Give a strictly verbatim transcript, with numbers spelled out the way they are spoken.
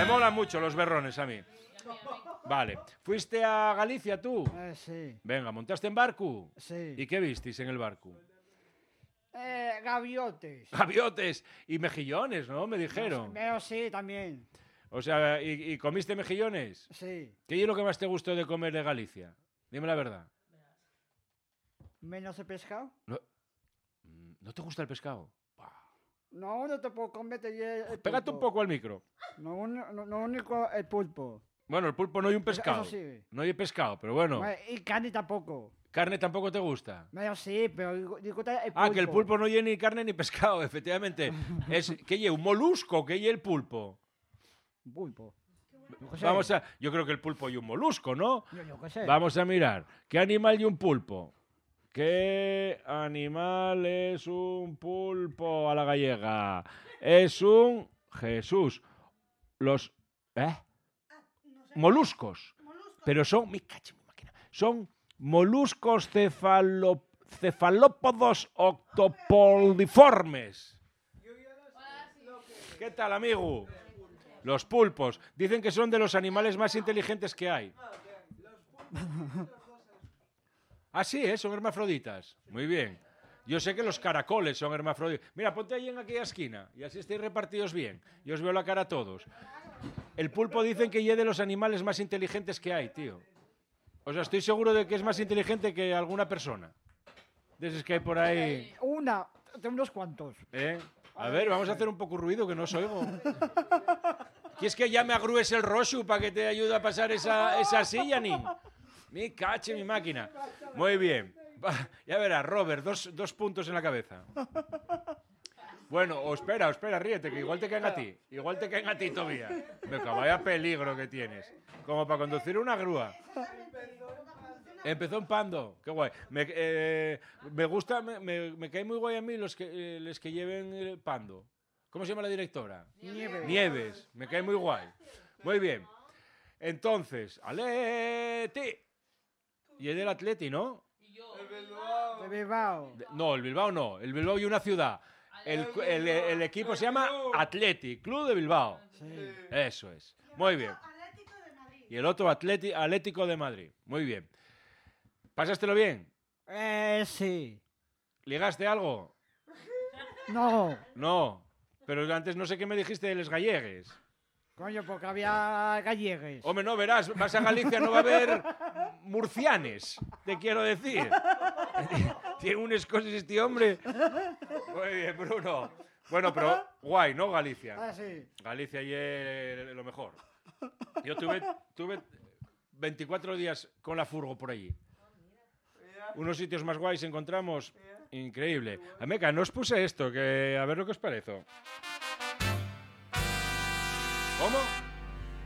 Me molan mucho los berrones a mí. Vale. ¿Fuiste a Galicia tú? Eh, sí. Venga, ¿montaste en barco? Sí. ¿Y qué visteis en el barco? Eh, gaviotes. Gaviotes y mejillones, ¿no? Me dijeron. Pero sí, también. O sea, ¿y, y comiste mejillones? Sí. ¿Qué es lo que más te gustó de comer de Galicia? Dime la verdad. ¿Menos el pescado? ¿No, ¿no te gusta el pescado? No, no te puedo comer el pulpo. Pégate un poco al micro. No, no, no único el pulpo. Bueno, el pulpo no hay un pescado. Eso sí. No hay pescado, pero bueno. Y carne tampoco. ¿Carne tampoco te gusta? No, sí, pero digo, digo el pulpo. Ah, que el pulpo no lleva ni carne ni pescado, efectivamente. Es, ¿qué lleva? ¿Un molusco? ¿Qué lleva el pulpo? Un pulpo. Vamos a, yo creo que el pulpo y un molusco, ¿no? Yo, yo qué sé. Vamos a mirar. ¿Qué animal y un pulpo? ¿Qué animal es un pulpo a la gallega? Es un... Jesús. Los... ¿Eh? Moluscos. Pero son... Me cacho en mi máquina. Son moluscos cefalo, cefalópodos octopoldiformes. ¿Qué tal, amigo? Los pulpos. Dicen que son de los animales más inteligentes que hay. Ah, sí, ¿eh? Son hermafroditas. Muy bien. Yo sé que los caracoles son hermafroditas. Mira, ponte ahí en aquella esquina y así estáis repartidos bien. Yo os veo la cara a todos. El pulpo dicen que es de los animales más inteligentes que hay, tío. O sea, estoy seguro de que es más inteligente que alguna persona. De esos que hay por ahí. Una, tengo unos cuantos. ¿Eh? A ver, vamos a hacer un poco ruido que no os oigo. ¿Quieres que ya me agrúes el Roshu para que te ayude a pasar esa, esa silla, ni? Mi cache, mi máquina. Muy bien. Ya verás, Robert, dos, dos puntos en la cabeza. Bueno, o espera, o espera, ríete, que igual te caen a ti. Igual te caen a ti todavía. Venga, vaya peligro que tienes. Como para conducir una grúa. Empezó en Pando. Qué guay. Me, eh, me gusta, me, me, me cae muy guay a mí los que, eh, los que lleven el Pando. ¿Cómo se llama la directora? Nieves. Nieves. Me cae muy guay. Muy bien. Entonces, Atleti. Y es del Atleti, ¿no? El Bilbao. El Bilbao. No, el Bilbao no. El Bilbao y una ciudad. El, el, el equipo se llama Atleti, Club de Bilbao. Sí. Eso es. Muy bien. Y el otro Atleti, Atlético de Madrid. Muy bien. ¿Pasástelo bien? Eh, sí. ¿Ligaste algo? No. No. Pero antes no sé qué me dijiste de los gallegues. Coño, porque había gallegues. Hombre, no, verás, vas a Galicia, no va a haber murcianes, te quiero decir. Tiene unas cosas este hombre. Muy bien, Bruno. Bueno, pero guay, ¿no, Galicia? Ah, sí. Galicia y es lo mejor. Yo tuve, tuve veinticuatro días con la furgo por allí. Unos sitios más guays encontramos. Increíble. Ameca, no os puse esto, que a ver lo que os parece. ¿Cómo?